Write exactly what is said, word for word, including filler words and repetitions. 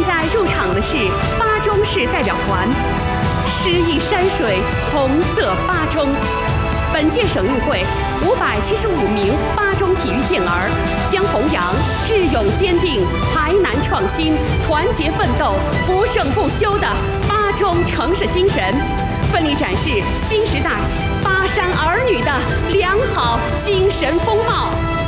在入场的是巴中市代表团，诗意山水，红色巴中。本届省运会，五百七十五名巴中体育健儿将弘扬智勇坚定、排难创新、团结奋斗、不胜不休的巴中城市精神，奋力展示新时代巴山儿女的良好精神风貌。